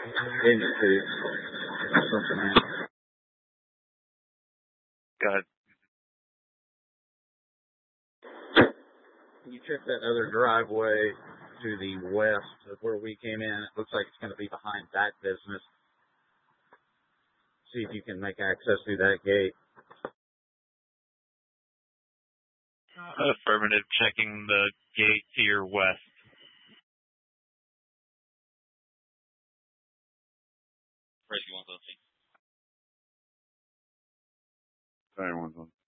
into something else. Got it. You check that other driveway to the west of where we came in. It looks like it's going to be behind that business. See if you can make access through that gate. Affirmative, checking the gate to your west. Rescue 113. Sorry, 113.